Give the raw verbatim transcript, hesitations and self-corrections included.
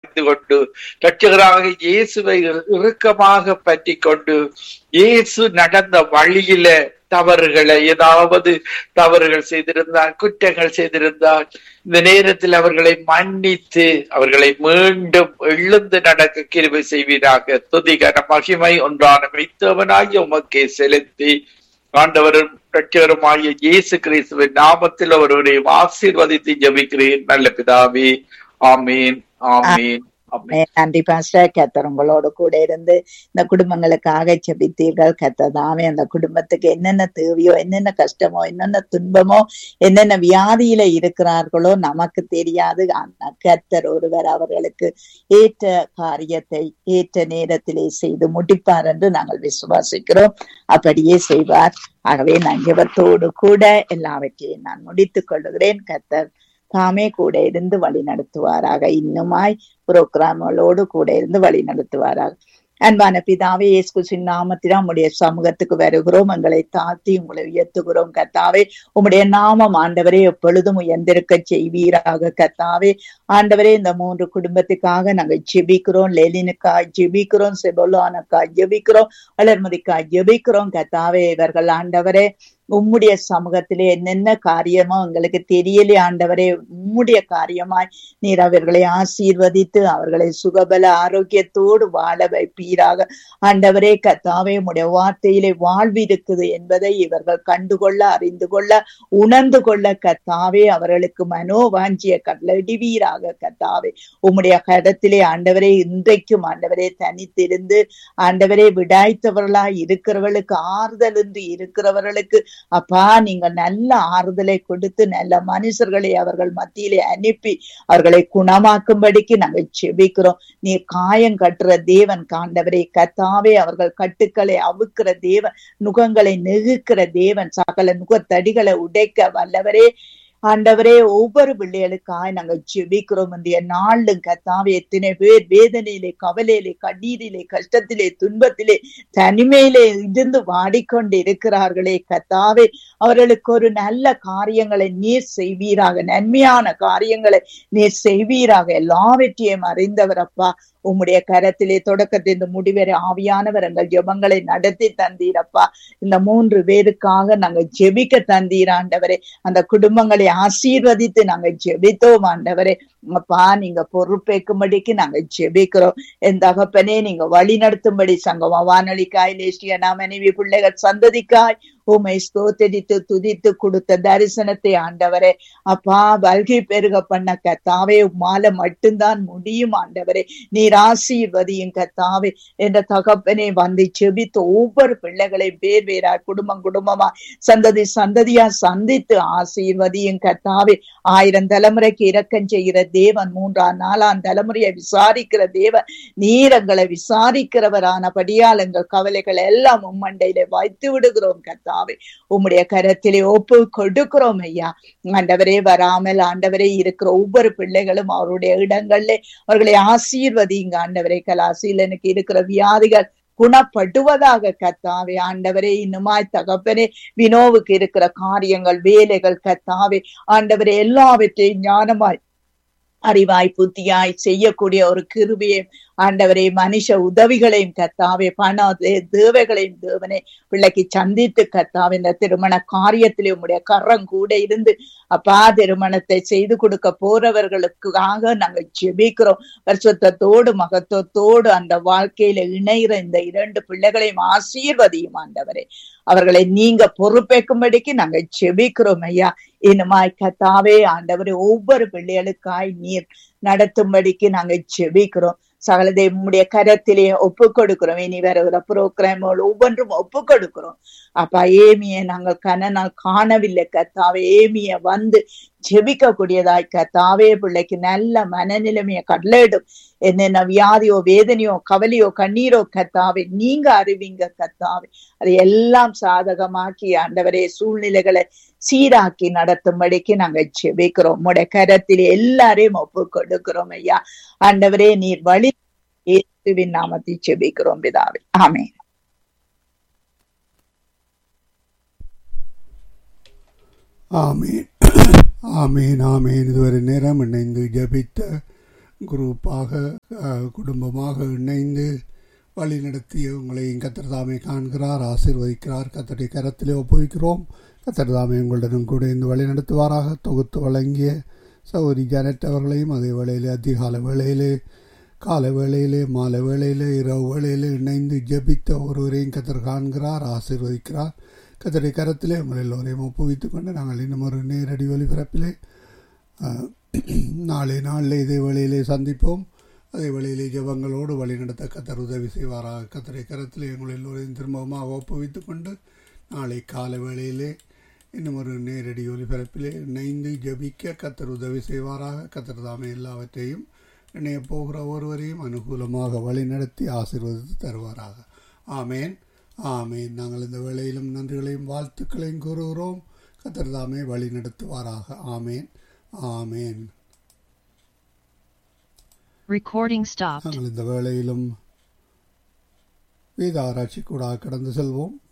அறிந்து கொண்டு இரட்சகராக இயேசுவை இறுக்கமாக பற்றி கொண்டு இயேசு நடந்த வழியில தவறுகளை ஏதாவது தவறுகள் செய்திருந்தால், குற்றங்கள் செய்திருந்தால், இந்த நேரத்தில் அவர்களை மன்னித்து அவர்களை மீண்டும் எழுந்து நடக்க கிருபை செய்வீராக. துதிகர மகிமை ஒன்றான மெய்த்தவனாகிய உமக்கே செலுத்தி ஆண்டவரும் இரட்சகருமாகிய இயேசு கிறிஸ்துவின் நாமத்தில் ஒருவரை ஆசீர்வதித்து ஜெபிக்கிறேன் நல்ல பிதாவே. ஆமீன், ஆமீன். நன்றி பாஸ்டர். கர்த்தர் உங்களோடு கூட இருந்து இந்த குடும்பங்களுக்காக ஜெபித்தீர்கள். கர்த்தர் தாமே அந்த குடும்பத்துக்கு என்னென்ன தேவையோ, என்னென்ன கஷ்டமோ, என்னென்ன துன்பமோ, என்னென்ன வியாதியில இருக்கிறார்களோ நமக்கு தெரியாது. கர்த்தர் ஒருவர் அவர்களுக்கு ஏற்ற காரியத்தை ஏற்ற நேரத்திலே செய்து முடிப்பார் என்று நாங்கள் விசுவாசிக்கிறோம். அப்படியே செய்வார். ஆகவே நான் ஜெபத்தோடு கூட எல்லாவற்றையும் நான் முடித்துக் கொள்ளுகிறேன். கர்த்தர் தாமே கூட இருந்து வழி நடத்துவாராக. இன்னுமாய் புரோகிராம்களோடு கூட இருந்து வழி நடத்துவாராக. அன்பான பிதாவே, இயேசு கிறிஸ்துவின் நாமத்தில் உம்முடைய சமூகத்துக்கு வருகிறோம். எங்களை தாழ்த்தி உங்களை உயர்த்துகிறோம். கர்த்தாவே, உம்முடைய நாமம் ஆண்டவரே எப்பொழுதும் உயர்ந்திருக்க செய்வீராக. கர்த்தாவே, ஆண்டவரே, இந்த மூன்று குடும்பத்துக்காக நாங்கள் ஜெபிக்கிறோம். லெலினுக்காய் ஜெபிக்கிறோம், செபோலானுக்காய் ஜெபிக்கிறோம், வளர்மதிக்காய் ஜெபிக்கிறோம். கர்த்தாவே, இவர்கள் ஆண்டவரே உம்முடைய சமூகத்திலே என்னென்ன காரியமோ எங்களுக்கு தெரியலே ஆண்டவரே, உம்முடைய காரியமாய் நீர் அவர்களை ஆசீர்வதித்து அவர்களை சுகபல ஆரோக்கியத்தோடு வாழ வைப்பீராக. ஆண்டவரே கர்த்தாவே, உம்முடைய வார்த்தையிலே வாழ்வு இருக்குது என்பதை இவர்கள் கண்டுகொள்ள, அறிந்து கொள்ள, உணர்ந்து கொள்ள கர்த்தாவே அவர்களுக்கு மனோவாஞ்சிய கட்டளையிடுவீராக. கர்த்தாவே, உம்முடைய கரத்திலே ஆண்டவரே இன்றைக்கும் ஆண்டவரே தனித்திருந்து ஆண்டவரே விடாய்த்தவர்களாய் இருக்கிறவர்களுக்கு, ஆறுதல் இன்றி இருக்கிறவர்களுக்கு அப்பா நீங்க நல்ல ஆறுதலை கொடுத்து நல்ல மனுஷர்களை அவர்கள் மத்தியிலே அனுப்பி அவர்களை குணமாக்கும்படிக்கு நாங்கள் செபிக்கிறோம். நீ காயம் கட்டுற தேவன் ஆண்டவரே கர்த்தாவே, அவர்கள் கட்டுக்களை அவுக்கிற தேவன், நுகங்களை நெகுக்கிற தேவன், சகல நுகத்தடிகளை உடைக்க வல்லவரே. ஆண்டவரே, ஒவ்வொரு பிள்ளைகளுக்காய் நாங்கள் ஜெபிக்கிறோம். இந்த நாளும் கர்த்தாவே எத்தனை பேர் வேதனையிலே, கவலையிலே, கண்ணீரிலே, கஷ்டத்திலே, துன்பத்திலே, தனிமையிலே இருந்து வாடிக்கொண்டு இருக்கிறார்களே கர்த்தாவே, அவர்களுக்கு ஒரு நல்ல காரியங்களை நீர் செய்வீராக, நன்மையான காரியங்களை நீர் செய்வீராக. எல்லாவற்றையும் அறிந்தவர் அப்பா, உம்முடைய கரத்திலே தொடக்கத்தின் முடிவரை ஆவியானவர் எங்கள் ஜெபங்களை நடத்தி தந்தீரப்பா. இந்த மூன்று பேருக்காக நாங்கள் ஜெபிக்க தந்தீர் ஆண்டவரே. அந்த குடும்பங்களை ஆசீர்வதித்து நாங்கள் ஜெபித்தோம் ஆண்டவரே. அப்பா நீங்க பொறுப்பேற்கும்படிக்கு நாங்க ஜெபிக்கிறோம். என் தகப்பனே, நீங்க வழி நடத்தும்படி சங்கம வானொலிக்காய், லேசியனா மனைவி பிள்ளைகள் சந்ததிக்காய் உமை ஸ்தோத்தரித்து துதித்து கொடுத்த தரிசனத்தை ஆண்டவரே அப்பா வல்கி பெருக பண்ண கர்த்தாவே, உம்மால மட்டும்தான் முடியும் ஆண்டவரே. நீர் ஆசீர்வதியும் கர்த்தாவே. என்ற தகப்பனே, வந்து செபித்து ஒவ்வொரு பிள்ளைகளை பேர் வேறா குடும்பம் குடும்பமா சந்ததி சந்ததியா சந்தித்து ஆசீர்வதியும் கர்த்தாவே. ஆயிரம் தலைமுறைக்கு இரக்கம் செய்கிற தேவன், மூன்றாம் நாலாம் தலைமுறையை விசாரிக்கிற தேவன், நீரங்களை விசாரிக்கிறவரானபடியால் எங்கள் கவலைகள் எல்லாம் உம்மண்டையில வைத்து விடுகிறோம் கர்த்தாவே. உம்முடைய கரத்திலே ஒப்பு கொடுக்கிறோம் ஐயா. ஆண்டவரே, வராமல் ஆண்டவரே இருக்கிற ஒவ்வொரு பிள்ளைகளும் அவருடைய இடங்கள்ல அவர்களை ஆசீர்வதிங்க ஆண்டவரே. கலாசீலனுக்கு இருக்கிற வியாதிகள் குணப்படுவதாக கர்த்தாவே. ஆண்டவரே, இன்னுமாய் தகப்பனே, வினோவுக்கு இருக்கிற காரியங்கள், வேலைகள் கர்த்தாவே ஆண்டவரே எல்லாவற்றையும் ஞானமாய் அறிவாய் புத்தியாய் செய்யக்கூடிய ஒரு கிருபையை ஆண்டவரே, மனுஷ உதவிகளையும் கர்த்தாவே, பண தேவைகளையும் தேவனே பிள்ளைக்கு சந்தித்து கர்த்தாவே, இந்த திருமண காரியத்திலே உம்முடைய கரம் கூட இருந்து அப்பா திருமணத்தை செய்து கொடுக்க போறவர்களுக்காக நாங்கள் ஜெபிக்கிறோம். பரிசுத்தத்தோடு மகத்துவத்தோடு அந்த வாழ்க்கையில இணைகிற இந்த இரண்டு பிள்ளைகளையும் ஆசீர்வதியும் ஆண்டவரே. அவர்களை நீங்க பொறுப்பேற்கும்படிக்கு நாங்கள் ஜெபிக்கிறோம் ஐயா. இன்னுமாய் கர்த்தாவே ஆண்டவரே, ஒவ்வொரு பிள்ளைகளுக்காய் நீர் நடத்தும்படிக்கு நாங்கள் ஜெபிக்கிறோம். சகலதை உம்முடைய கரத்திலே ஒப்பு கொடுக்கிறோம். இனி வருகிற புரோகிராம்கள் ஒவ்வொன்றும் ஒப்பு கொடுக்கிறோம் அப்பா. ஏமிய நாங்கள் கண்ணனால் காணவில்லை கர்த்தாவே. ஏமிய வந்து ஜெபிக்க கூடியதாய் கர்த்தாவே, பிள்ளைக்கு நல்ல மனநிலைமையை கடலிடும். என்னென்ன வியாதியோ வேதனையோ கவலையோ கண்ணீரோ கர்த்தாவே நீங்க அறிவிங்க கர்த்தாவே. அதை எல்லாம் சாதகமாக்கி ஆண்டவரே சூழ்நிலைகளை சீராக்கி நடத்தும்படிக்கு நாங்க ஜெபிக்கிறோம். உம்முடைய கரத்தில் எல்லாரையும் ஒப்பு கொடுக்கிறோம் ஐயா. ஆண்டவரே, நீர் வழி இயேசுவின் நாமத்தில் ஜெபிக்கிறோம் பிதாவே. ஆமென். ஆமீன், ஆமீன், ஆமீன். இதுவரை நேரம் இணைந்து ஜபித்த குரூப்பாக குடும்பமாக இணைந்து வழி நடத்திய உங்களை கர்த்தர் தாமே காண்கிறார், ஆசீர்வதிக்கிறார். கர்த்தருடைய கரத்திலே ஒப்புவிக்கிறோம். கர்த்தர் தாமே உங்களுடனும் கூட இந்த வழி நடத்துவாராக. தொகுத்து வழங்கிய சகோதரி ஜானட் அவர்களையும் அதே வேளையிலே அதிகால வேளையிலே கால வேளையிலே மாலை வேளையிலே இரவு வேளையிலே இணைந்து ஜெபித்த ஒருவரையும் கர்த்தர் காண்கிறார், ஆசீர்வதிக்கிறார். கர்த்தருடைய கரத்திலே உங்கள் எல்லோரையும் ஒப்புவித்துக் கொண்டு நாங்கள் இன்னும் ஒரு நேரடி ஒலிபரப்பிலே நாளை நாளில் இதே வேளையிலே சந்திப்போம். அதே வேளையிலே ஜெபங்களோடு வழிநடத்த கர்த்தர் உதவி செய்வாராக. கர்த்தருடைய கரத்திலே எங்கள் எல்லோரையும் திரும்பமாக ஒப்புவித்துக் கொண்டு நாளை கால வேளையிலே இன்னும் ஒரு நேரடி ஒலிபரப்பிலே இணைந்து ஜெபிக்க கர்த்தர் உதவி செய்வாராக. கர்த்தர் தாமே எல்லாவற்றையும் இணைய போகிற ஒருவரையும் அனுகூலமாக வழி நடத்தி ஆசீர்வதித்து தருவாராக. ஆமேன், ஆமேன். நாங்கள் இந்த வேளையிலும் நன்றிகளையும் வாழ்த்துக்களையும் கூறுகிறோம். கர்த்தர் தாமே வழி நடத்துவாராக. ஆமேன், ஆமேன். Recording stopped. நாங்கள் இந்த வேளையிலும் வேத ஆராய்ச்சி கூட கடந்து செல்வோம்.